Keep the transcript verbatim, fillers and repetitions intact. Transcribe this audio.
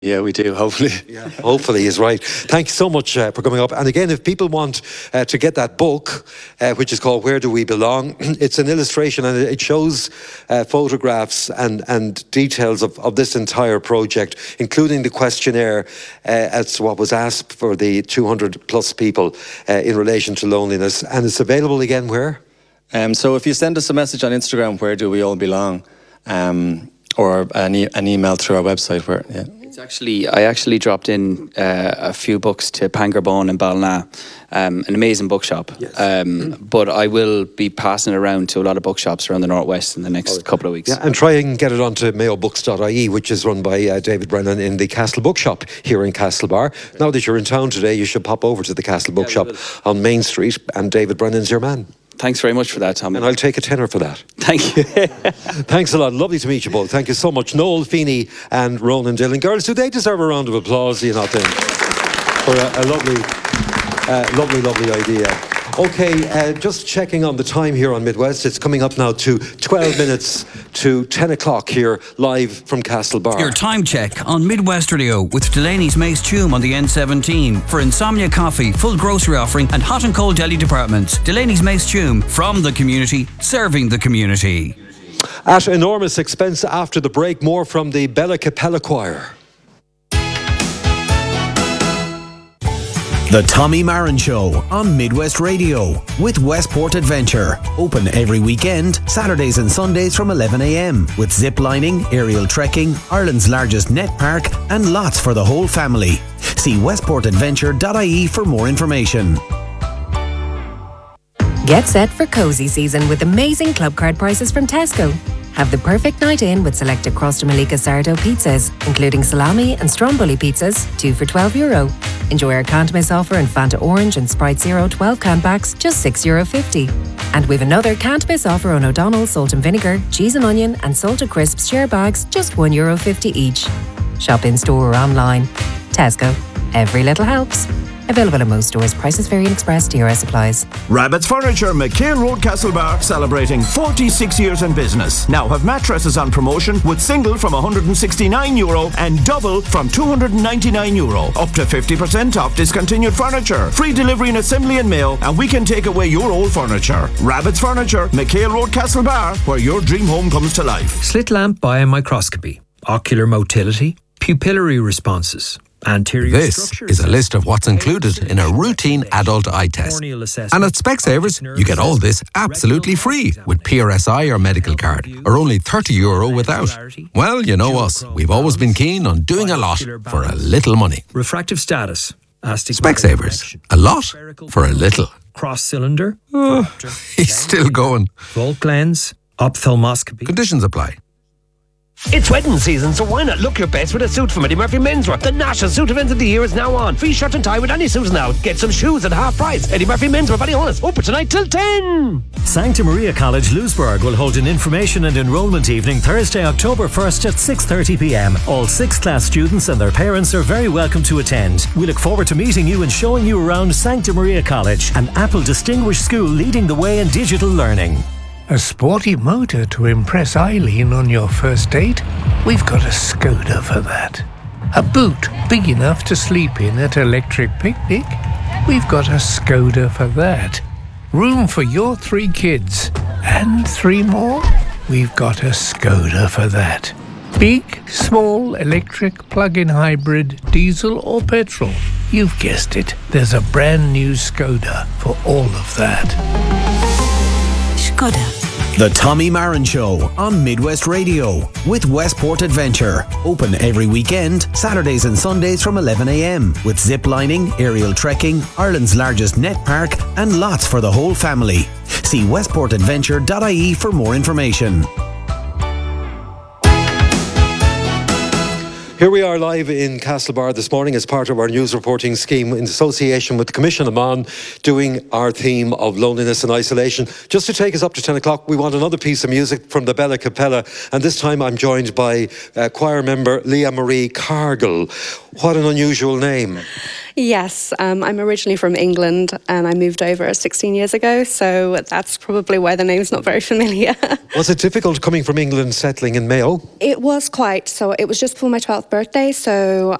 Yeah, we do, hopefully. Yeah, hopefully is right. Thank you so much uh, for coming up. And again, if people want uh, to get that book, uh, which is called Where Do We Belong? It's an illustration and it shows uh, photographs and, and details of, of this entire project, including the questionnaire uh, as to what was asked for the two hundred plus people uh, in relation to loneliness. And it's available again where? Um, so if you send us a message on Instagram, Where Do We All Belong? Um, or an, e- an email through our website, where, yeah. It's actually, I actually dropped in uh, a few books to Pangerbone in Ballina, um, an amazing bookshop. Yes. Um, but I will be passing it around to a lot of bookshops around the Northwest in the next oh, couple of weeks. Yeah, and try and get it onto mayo books dot I E, which is run by uh, David Brennan in the Castle Bookshop here in Castlebar. Now that you're in town today, you should pop over to the Castle Bookshop yeah, on Main Street, and David Brennan's your man. Thanks very much for that, Tommy. And I'll take a tenner for that. Thank you. Thanks a lot. Lovely to meet you both. Thank you so much. Noel Feeney and Ronan Dillon. Girls, do they deserve a round of applause, do you not think? For a, a lovely, uh, lovely, lovely idea. Okay, uh, just checking on the time here on Midwest. It's coming up now to twelve minutes to ten o'clock here, live from Castlebar. Your time check on Midwest Radio with Delaney's Mace Tume on the N seventeen. For Insomnia Coffee, full grocery offering and hot and cold deli departments. Delaney's Mace Tume, from the community, serving the community. At enormous expense after the break, more from the Bella Capella Choir. The Tommy Marin Show on Midwest Radio with Westport Adventure. Open every weekend, Saturdays and Sundays from eleven a m with zip lining, aerial trekking, Ireland's largest net park and lots for the whole family. See westport adventure dot I E for more information. Get set for cozy season with amazing club card prices from Tesco. Have the perfect night in with selected Crosta Malika sourdough pizzas, including salami and stromboli pizzas, two for twelve euro. Enjoy our can't miss offer in Fanta Orange and Sprite Zero twelve can packs, just six euro fifty. And we've another can't miss offer on O'Donnell's salt and vinegar, cheese and onion and salted crisps share bags, just one euro fifty each. Shop in store or online. Tesco. Every little helps. Available in most stores. Prices vary and express. D R S applies. Rabbit's Furniture, McHale Road, Castlebar, celebrating forty-six years in business. Now have mattresses on promotion with single from one hundred sixty-nine euro and double from two hundred ninety-nine euro. Up to fifty percent off discontinued furniture. Free delivery and assembly and mail, and we can take away your old furniture. Rabbit's Furniture, McHale Road, Castlebar, where your dream home comes to life. Slit lamp biomicroscopy, ocular motility, pupillary responses. Anterior this is a list of what's included in a routine adult eye test. And at Specsavers, you get all this absolutely free with P R S I or medical card, or only thirty euro without. Well, you know us. We've always been keen on doing a lot for a little money. Refractive status. Specsavers. A lot for a little. Cross cylinder. Oh, he's still going. Volk lens. Ophthalmoscopy. Conditions apply. It's wedding season, so why not look your best with a suit from Eddie Murphy Menswear? The national suit event of the year is now on. Free shirt and tie with any suit now. Get some shoes at half price. Eddie Murphy Menswear, very honest. Open tonight till ten. Sancta Maria College, Lewisburg will hold an information and enrolment evening Thursday, October first at six thirty p m. All sixth class students and their parents are very welcome to attend. We look forward to meeting you and showing you around Sancta Maria College, an Apple distinguished school leading the way in digital learning. A sporty motor to impress Eileen on your first date? We've got a Skoda for that. A boot big enough to sleep in at Electric Picnic? We've got a Skoda for that. Room for your three kids and three more? We've got a Skoda for that. Big, small, electric, plug-in hybrid, diesel or petrol? You've guessed it. There's a brand new Skoda for all of that. Skoda. The Tommy Marin Show on Midwest Radio with Westport Adventure. Open every weekend, Saturdays and Sundays from eleven a m with zip lining, aerial trekking, Ireland's largest net park and lots for the whole family. See westport adventure dot I E for more information. Here we are live in Castlebar this morning as part of our news reporting scheme in association with the Commission Amman, doing our theme of loneliness and isolation. Just to take us up to ten o'clock, we want another piece of music from the Bella Capella, and this time I'm joined by uh, choir member Leah Marie Cargill. What an unusual name. Yes, um, I'm originally from England and I moved over sixteen years ago, so that's probably why the name's not very familiar. Was it difficult coming from England, settling in Mayo? It was quite. So it was just for my twelfth birthday, so